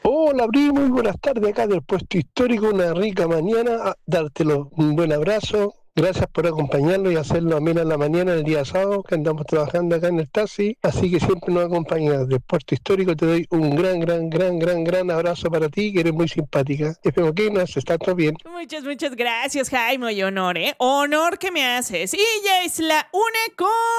Hola, Bri, muy buenas tardes acá del puesto histórico, una rica mañana, dártelo un buen abrazo, gracias por acompañarnos y hacerlo amena en la mañana el día sábado, que andamos trabajando acá en el taxi, así que siempre nos acompañas del puerto histórico, te doy un gran abrazo para ti, que eres muy simpática. Espero que nos está todo bien. Muchas gracias, Jaime, y honor, ¿eh? Honor que me haces. Y ya es la 1:00.